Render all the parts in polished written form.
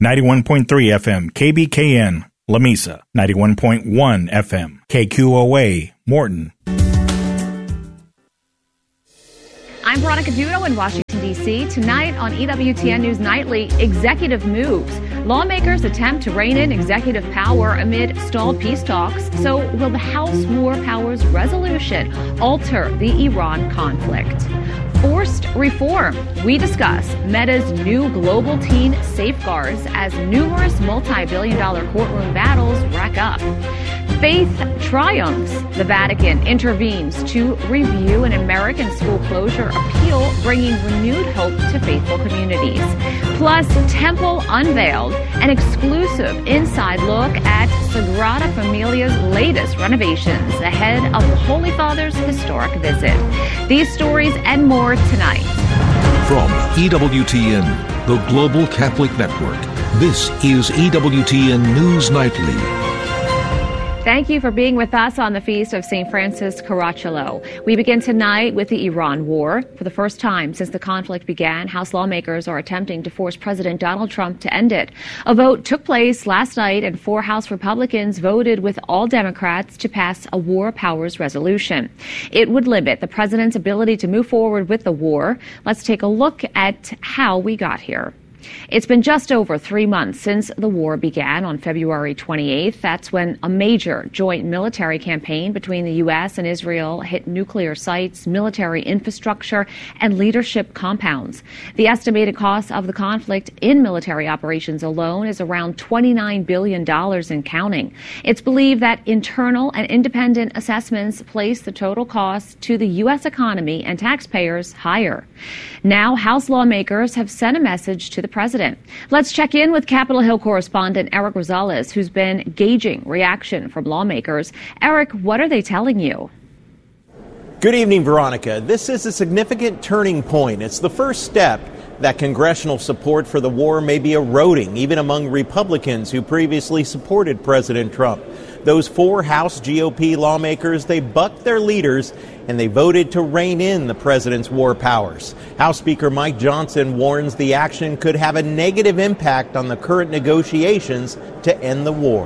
91.3 FM, KBKN, Lamesa, 91.1 FM, KQOA, Morton. I'm Veronica Dudo in Washington, D.C. Tonight on EWTN News Nightly, executive moves. Lawmakers attempt to rein in executive power amid stalled peace talks. So will the House War Powers Resolution alter the Iran conflict? Forced reform. We discuss Meta's new global teen safeguards as numerous multi-billion-dollar courtroom battles rack up. Faith triumphs. The Vatican intervenes to review an American school closure appeal, bringing renewed hope to faithful communities. Plus, Temple unveiled an exclusive inside look at Sagrada Familia's latest renovations ahead of the Holy Father's historic visit. These stories and more tonight. From EWTN, the Global Catholic Network, this is EWTN News Nightly. Thank you for being with us on the Feast of St. Francis Caracciolo. We begin tonight with the Iran war. For the first time since the conflict began, House lawmakers are attempting to force President Donald Trump to end it. A vote took place last night, and 4 House Republicans voted with all Democrats to pass a War Powers Resolution. It would limit the president's ability to move forward with the war. Let's take a look at how we got here. It's been just over 3 months since the war began on February 28th. That's when a major joint military campaign between the U.S. and Israel hit nuclear sites, military infrastructure, and leadership compounds. The estimated cost of the conflict in military operations alone is around $29 billion and counting. It's believed that internal and independent assessments place the total cost to the U.S. economy and taxpayers higher. Now, House lawmakers have sent a message to the president. Let's check in with Capitol Hill correspondent Eric Rosales, who's been gauging reaction from lawmakers. Eric, what are they telling you? Good evening, Veronica. This is a significant turning point. It's the first step that congressional support for the war may be eroding, even among Republicans who previously supported President Trump. Those 4 House GOP lawmakers, they bucked their leaders and they voted to rein in the president's war powers. House Speaker Mike Johnson warns the action could have a negative impact on the current negotiations to end the war.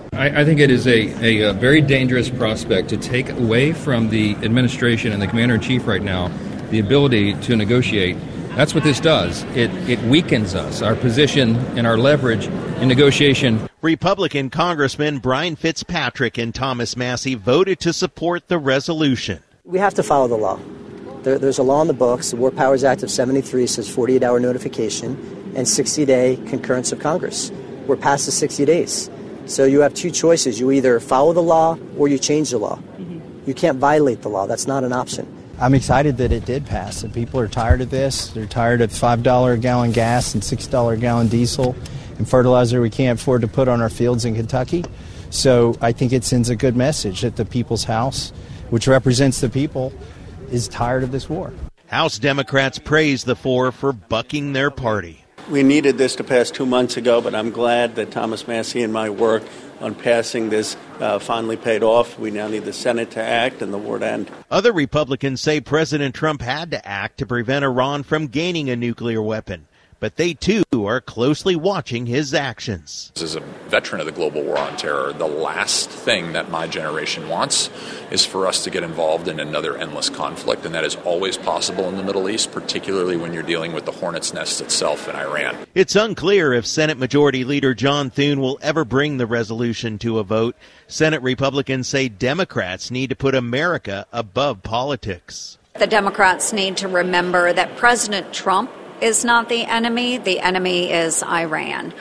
I think it is a very dangerous prospect to take away from the administration and the commander-in-chief right now the ability to negotiate. That's what this does. It weakens us, our position and our leverage in negotiation. Republican Congressman Brian Fitzpatrick and Thomas Massie voted to support the resolution. We have to follow the law. There's a law in the books. The War Powers Act of 73 says 48-hour notification and 60-day concurrence of Congress. We're past the 60 days. So you have 2 choices. You either follow the law or you change the law. You can't violate the law. That's not an option. I'm excited that it did pass, and people are tired of this. They're tired of $5 a gallon gas and $6 a gallon diesel and fertilizer we can't afford to put on our fields in Kentucky. So I think it sends a good message that the People's House, which represents the people, is tired of this war. House Democrats praised the 4 for bucking their party. We needed this to pass 2 months ago, but I'm glad that Thomas Massie and my work on passing this finally paid off. We now need the Senate to act and the war to end. Other Republicans say President Trump had to act to prevent Iran from gaining a nuclear weapon. But they, too, are closely watching his actions. As a veteran of the global war on terror, the last thing that my generation wants is for us to get involved in another endless conflict, and that is always possible in the Middle East, particularly when you're dealing with the hornet's nest itself in Iran. It's unclear if Senate Majority Leader John Thune will ever bring the resolution to a vote. Senate Republicans say Democrats need to put America above politics. The Democrats need to remember that President Trump is not the enemy. The enemy is Iran.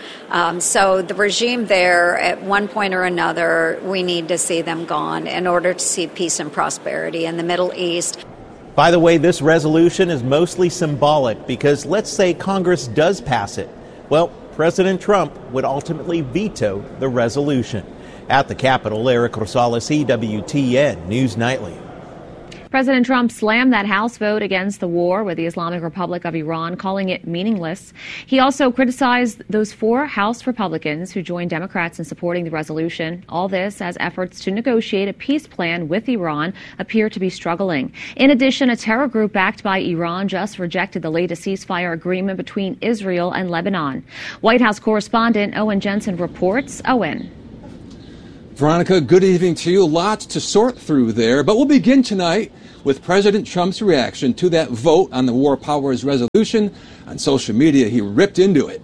So the regime there, at one point or another, we need to see them gone in order to see peace and prosperity in the Middle East. By the way, this resolution is mostly symbolic because let's say Congress does pass it. Well, President Trump would ultimately veto the resolution. At the Capitol, Eric Rosales, EWTN News Nightly. President Trump slammed that House vote against the war with the Islamic Republic of Iran, calling it meaningless. He also criticized those 4 House Republicans who joined Democrats in supporting the resolution. All this as efforts to negotiate a peace plan with Iran appear to be struggling. In addition, a terror group backed by Iran just rejected the latest ceasefire agreement between Israel and Lebanon. White House correspondent Owen Jensen reports. Owen. Veronica, good evening to you. Lots to sort through there, but we'll begin tonight with President Trump's reaction to that vote on the War Powers Resolution. On social media, he ripped into it.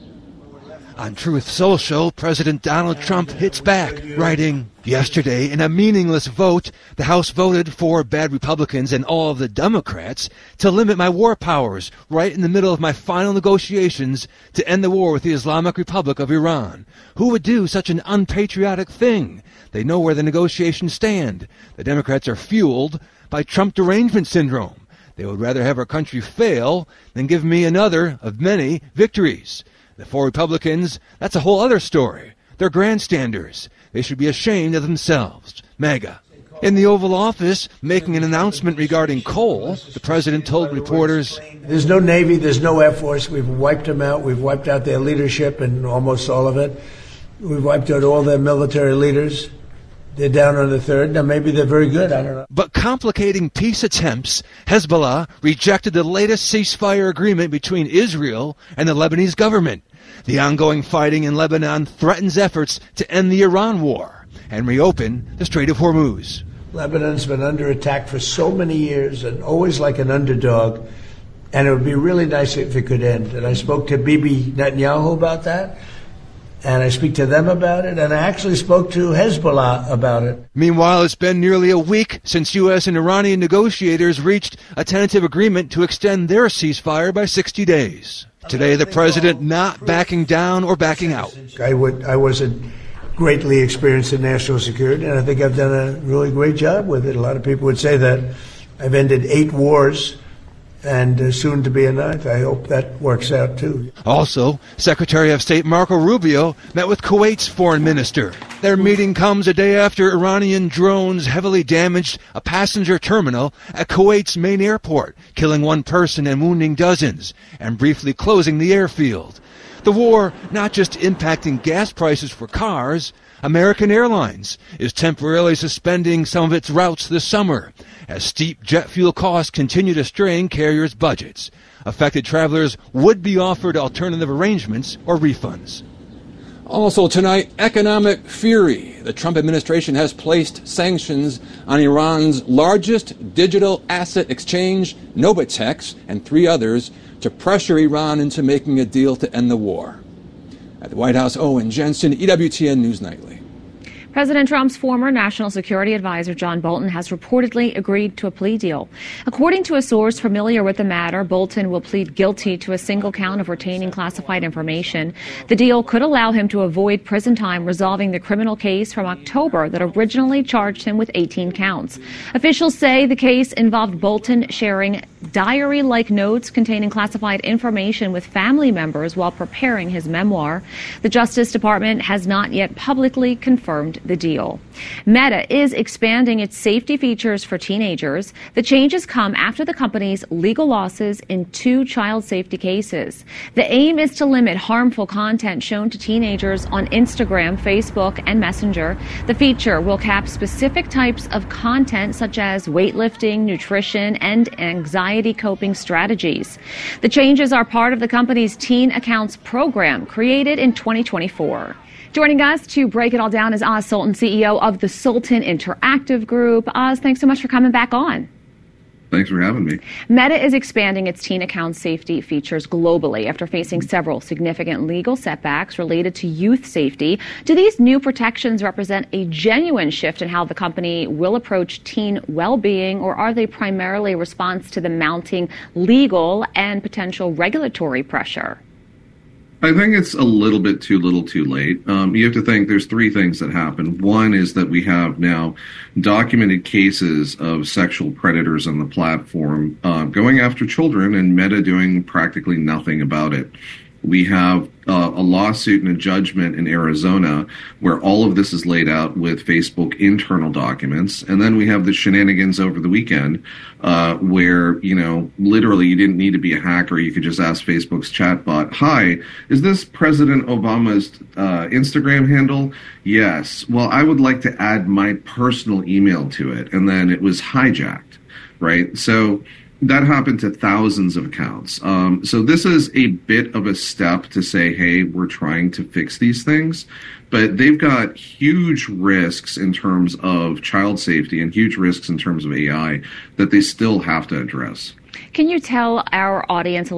On Truth Social, President Donald Trump hits back, writing, "Yesterday, in a meaningless vote, the House voted for bad Republicans and all of the Democrats to limit my war powers right in the middle of my final negotiations to end the war with the Islamic Republic of Iran. Who would do such an unpatriotic thing? They know where the negotiations stand. The Democrats are fueled by Trump derangement syndrome. They would rather have our country fail than give me another of many victories. The 4 Republicans, that's a whole other story. They're grandstanders. They should be ashamed of themselves. MAGA." In the Oval Office, making an announcement regarding coal, the president told reporters, "There's no Navy, there's no Air Force. We've wiped them out. We've wiped out their leadership and almost all of it. We've wiped out all their military leaders. They're down on the 3rd. Now, maybe they're very good. I don't know." But complicating peace attempts, Hezbollah rejected the latest ceasefire agreement between Israel and the Lebanese government. The ongoing fighting in Lebanon threatens efforts to end the Iran war and reopen the Strait of Hormuz. Lebanon's been under attack for so many years and always like an underdog, and it would be really nice if it could end. And I spoke to Bibi Netanyahu about that, and I speak to them about it, and I actually spoke to Hezbollah about it. Meanwhile, it's been nearly a week since U.S. and Iranian negotiators reached a tentative agreement to extend their ceasefire by 60 days. Today, the president not backing down or backing out. I wasn't greatly experienced in national security, and I think I've done a really great job with it. A lot of people would say that I've ended 8 wars and soon to be a 9th. I hope that works out, too. Also, Secretary of State Marco Rubio met with Kuwait's foreign minister. Their meeting comes a day after Iranian drones heavily damaged a passenger terminal at Kuwait's main airport, killing 1 person and wounding dozens, and briefly closing the airfield. The war not just impacting gas prices for cars, American Airlines is temporarily suspending some of its routes this summer as steep jet fuel costs continue to strain carriers' budgets. Affected travelers would be offered alternative arrangements or refunds. Also tonight, economic fury. The Trump administration has placed sanctions on Iran's largest digital asset exchange, Novatex, and 3 others to pressure Iran into making a deal to end the war. At the White House, Owen Jensen, EWTN News Nightly. President Trump's former National Security Advisor John Bolton has reportedly agreed to a plea deal. According to a source familiar with the matter, Bolton will plead guilty to a single count of retaining classified information. The deal could allow him to avoid prison time, resolving the criminal case from October that originally charged him with 18 counts. Officials say the case involved Bolton sharing diary-like notes containing classified information with family members while preparing his memoir. The Justice Department has not yet publicly confirmed the deal. Meta is expanding its safety features for teenagers. The changes come after the company's legal losses in 2 child safety cases. The aim is to limit harmful content shown to teenagers on Instagram, Facebook, and Messenger. The feature will cap specific types of content such as weightlifting, nutrition, and anxiety coping strategies. The changes are part of the company's Teen Accounts program created in 2024. Joining us to break it all down is Oz Sultan, CEO of the Sultan Interactive Group. Oz, thanks so much for coming back on. Thanks for having me. Meta is expanding its teen account safety features globally after facing several significant legal setbacks related to youth safety. Do these new protections represent a genuine shift in how the company will approach teen well-being, or are they primarily a response to the mounting legal and potential regulatory pressure? I think it's a little bit too little too late. You have to think there's 3 things that happen. One is that we have now documented cases of sexual predators on the platform going after children, and Meta doing practically nothing about it. We have a lawsuit and a judgment in Arizona where all of this is laid out with Facebook internal documents. And then we have the shenanigans over the weekend where, literally you didn't need to be a hacker. You could just ask Facebook's chatbot, "Hi, is this President Obama's Instagram handle?" "Yes." "Well, I would like to add my personal email to it." And then it was hijacked, right? So that happened to thousands of accounts. So this is a bit of a step to say, hey, we're trying to fix these things. But they've got huge risks in terms of child safety and huge risks in terms of AI that they still have to address. Can you tell our audience a